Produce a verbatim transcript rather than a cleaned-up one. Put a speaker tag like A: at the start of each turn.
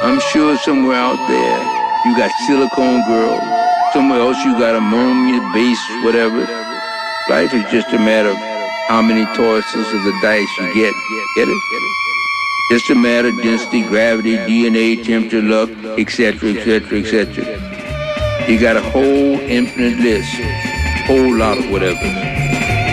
A: I'm sure somewhere out there you got silicone girls. Somewhere else you got ammonia, base, whatever. Life is just a matter of how many tosses of the dice you get. Get it? Just a matter of density, gravity, D N A, temperature, luck, et cetera, et cetera, et cetera. You got a whole infinite list, whole lot of whatever.